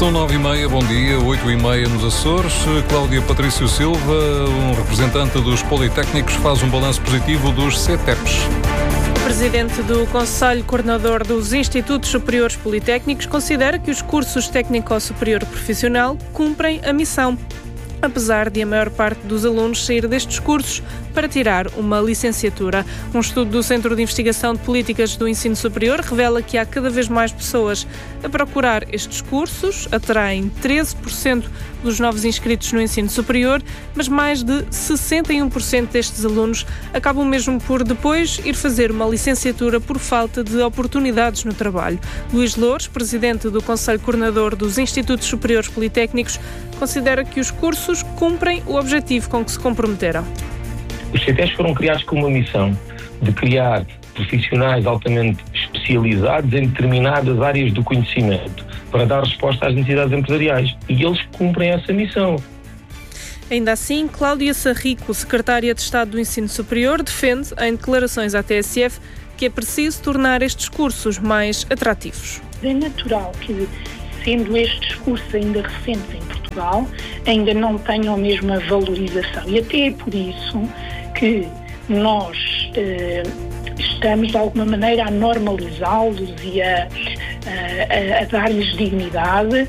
São 9h30, bom dia, 8h30 nos Açores. Cláudia Patrício Silva, um representante dos Politécnicos, faz um balanço positivo dos CTEPs. O presidente do Conselho Coordenador dos Institutos Superiores Politécnicos considera que os cursos técnico-superior profissional cumprem a missão, apesar de a maior parte dos alunos sair destes cursos para tirar uma licenciatura. Um estudo do Centro de Investigação de Políticas do Ensino Superior revela que há cada vez mais pessoas a procurar estes cursos, atraem 13% dos novos inscritos no ensino superior, mas mais de 61% destes alunos acabam mesmo por depois ir fazer uma licenciatura por falta de oportunidades no trabalho. Luís Louros, presidente do Conselho Coordenador dos Institutos Superiores Politécnicos, considera que os cursos cumprem o objetivo com que se comprometeram. Os CTEs foram criados com uma missão de criar profissionais altamente especializados em determinadas áreas do conhecimento para dar resposta às necessidades empresariais. E eles cumprem essa missão. Ainda assim, Cláudia Sarrico, secretária de Estado do Ensino Superior, defende, em declarações à TSF, que é preciso tornar estes cursos mais atrativos. É natural que, sendo estes cursos ainda recentes em Portugal, ainda não tenham a mesma valorização. E até é por isso que nós estamos, de alguma maneira, a normalizá-los e a dar-lhes dignidade.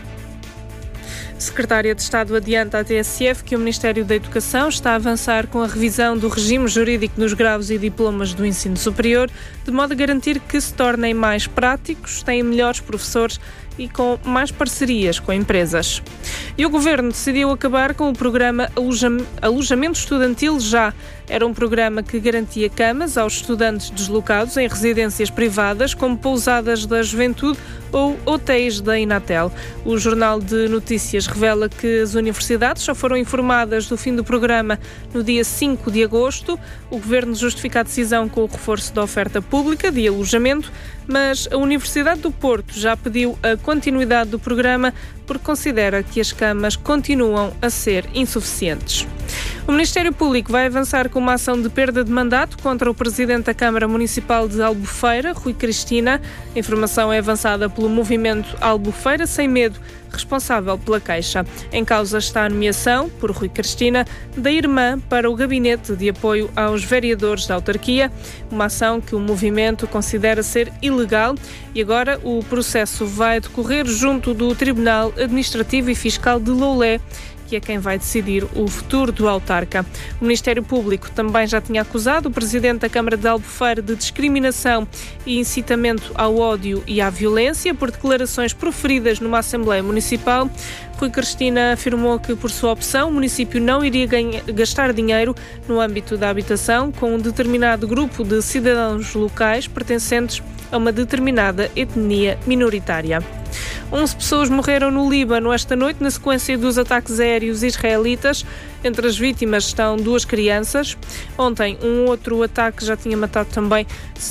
A Secretária de Estado adianta à TSF que o Ministério da Educação está a avançar com a revisão do regime jurídico dos graus e diplomas do ensino superior, de modo a garantir que se tornem mais práticos, tenham melhores professores e com mais parcerias com empresas. E o Governo decidiu acabar com o programa Alojamento Estudantil Já. Era um programa que garantia camas aos estudantes deslocados em residências privadas, como pousadas da juventude ou hotéis da Inatel. O Jornal de Notícias revela que as universidades só foram informadas do fim do programa no dia 5 de agosto. O Governo justifica a decisão com o reforço da oferta pública de alojamento, mas a Universidade do Porto já pediu a continuidade do programa porque considera que as camas continuam a ser insuficientes. O Ministério Público vai avançar com uma ação de perda de mandato contra o Presidente da Câmara Municipal de Albufeira, Rui Cristina. A informação é avançada pelo movimento Albufeira Sem Medo, responsável pela queixa. Em causa está a nomeação, por Rui Cristina, da irmã para o Gabinete de Apoio aos Vereadores da Autarquia, uma ação que o movimento considera ser ilegal, e agora o processo vai decorrer junto do Tribunal Administrativo e Fiscal de Loulé, que é quem vai decidir o futuro do autarca. O Ministério Público também já tinha acusado o Presidente da Câmara de Albufeira de discriminação e incitamento ao ódio e à violência por declarações proferidas numa Assembleia Municipal. Rui Cristina afirmou que, por sua opção, o município não iria gastar dinheiro no âmbito da habitação com um determinado grupo de cidadãos locais pertencentes a uma determinada etnia minoritária. 11 pessoas morreram no Líbano esta noite na sequência dos ataques aéreos israelitas. Entre as vítimas estão 2 crianças. Ontem, um outro ataque já tinha matado também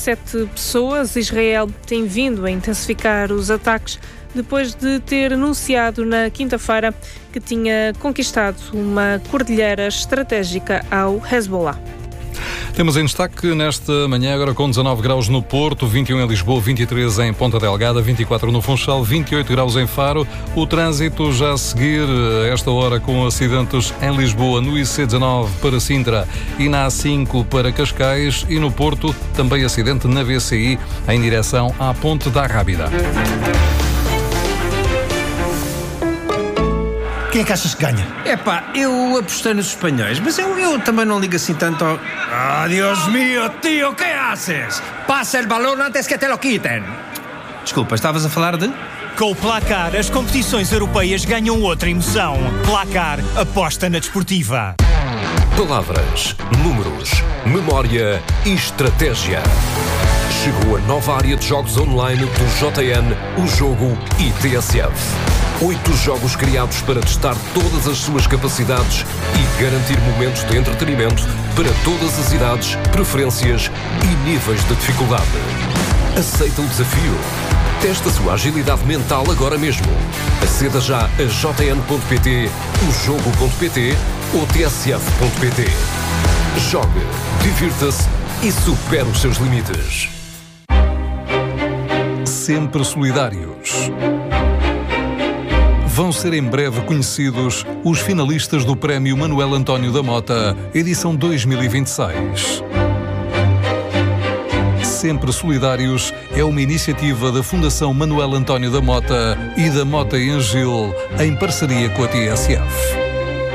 7 pessoas. Israel tem vindo a intensificar os ataques depois de ter anunciado na quinta-feira que tinha conquistado uma cordilheira estratégica ao Hezbollah. Temos em destaque nesta manhã, agora com 19 graus no Porto, 21 em Lisboa, 23 em Ponta Delgada, 24 no Funchal, 28 graus em Faro. O trânsito já a seguir a esta hora com acidentes em Lisboa, no IC19 para Sintra e na A5 para Cascais, e no Porto também acidente na VCI em direção à Ponte da Rábida. Quem é que achas que ganha? Epá, eu apostei nos espanhóis, mas eu também não ligo assim tanto ao... Ah, Dios mío, tío, ¿qué haces? Passa el balón antes que te lo quiten. Desculpa, estavas a falar de... Com o Placar, as competições europeias ganham outra emoção. Placar, aposta na desportiva. Palavras, números, memória e estratégia. Chegou a nova área de jogos online do JN, o Jogo e TSF. 8 jogos criados para testar todas as suas capacidades e garantir momentos de entretenimento para todas as idades, preferências e níveis de dificuldade. Aceita o desafio? Teste a sua agilidade mental agora mesmo. Aceda já a jn.pt, ojogo.pt ou tsf.pt. Jogue, divirta-se e supere os seus limites. Sempre solidários. Vão ser em breve conhecidos os finalistas do Prémio Manuel António da Mota, edição 2026. Sempre Solidários é uma iniciativa da Fundação Manuel António da Mota e da Mota e Angil, em parceria com a TSF.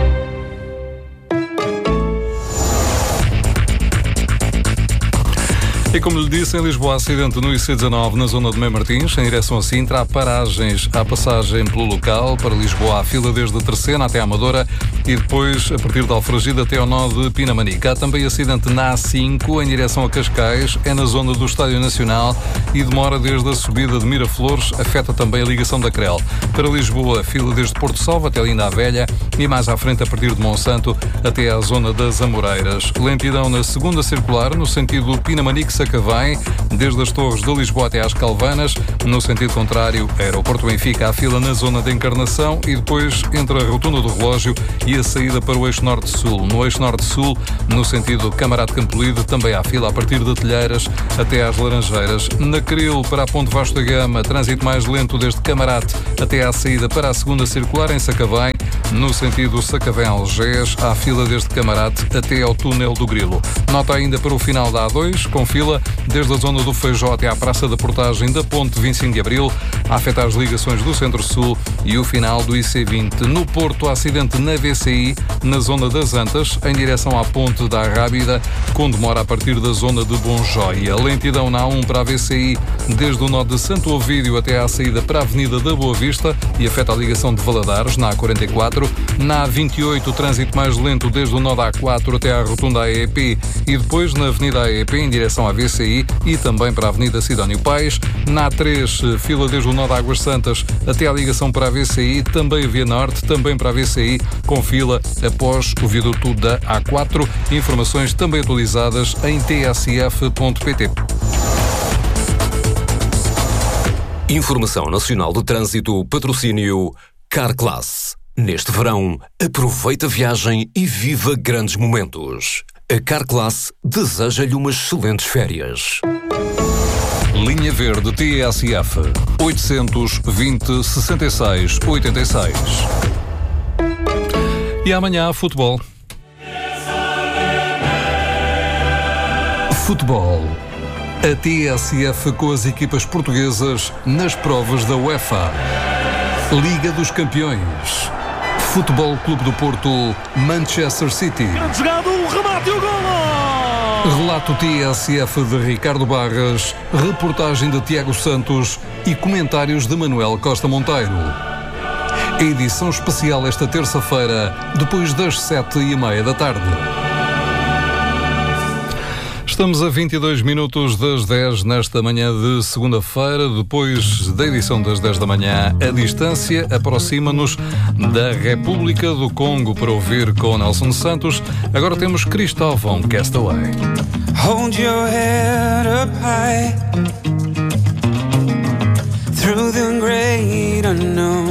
E como lhe disse, em Lisboa, acidente no IC19 na zona de Mem Martins, em direção a Sintra. Há paragens à passagem pelo local. Para Lisboa, há fila desde Terceira até a Amadora e depois, a partir de Alfragide até ao nó de Pinamanique. Há também acidente na A5 em direção a Cascais, é na zona do Estádio Nacional e demora desde a subida de Miraflores, afeta também a ligação da Crel. Para Lisboa, fila desde Porto Salvo até Linda a Velha e mais à frente a partir de Monsanto até à zona das Amoreiras. Lentidão na segunda circular, no sentido Pinamanique-Sacavém, desde as Torres de Lisboa até às Calvanas. No sentido contrário, Aeroporto Benfica, a fila na zona de Encarnação e depois entre a Rotunda do Relógio e a saída para o eixo Norte-Sul. No eixo Norte-Sul, no sentido Camarate Campolide, também há fila a partir de Telheiras até às Laranjeiras. Na Cril, para a Ponte Vasco da Gama, trânsito mais lento desde Camarate até à saída para a segunda circular em Sacavém. No sentido Sacavém-Algés, há fila desde Camarate até ao túnel do Grilo. Nota ainda para o final da A2, com fila desde a zona do Feijó até à Praça da Portagem da Ponte 25 de Abril, a afetar as ligações do Centro-Sul e o final do IC20. No Porto, acidente na VCI, na zona das Antas, em direção à Ponte da Arrábida, com demora a partir da zona de Bonjóia. Lentidão na A1 para a VCI, desde o nó de Santo Ovídio até à saída para a Avenida da Boa Vista e afeta a ligação de Valadares, na A44. Na A28, o trânsito mais lento desde o nó da A4 até à rotunda AEP e depois na Avenida AEP em direção à VCI e também para a Avenida Sidónio Paes. Na A3, fila desde o nó da Águas Santas até à ligação para a VCI, também a Via Norte, também para a VCI, com fila após o viaduto da A4. Informações também atualizadas em tsf.pt. Informação Nacional de Trânsito, patrocínio Carclass. Neste verão, aproveita a viagem e viva grandes momentos. A Carclass deseja-lhe umas excelentes férias. Linha Verde TSF 820 66 86. E amanhã, futebol. Futebol. A TSF com as equipas portuguesas nas provas da UEFA. Liga dos Campeões. Futebol Clube do Porto, Manchester City. Grande jogado, o remate e o golo! Relato TSF de Ricardo Barras, reportagem de Tiago Santos e comentários de Manuel Costa Monteiro. Edição especial esta terça-feira, depois das 7h30 da tarde. Estamos a 22 minutos das 10 nesta manhã de segunda-feira. Depois da edição das 10 da manhã, a distância aproxima-nos da República do Congo para ouvir com Nelson Santos. Agora temos Cristóvão Castaway. Hold your head up high through the great unknown.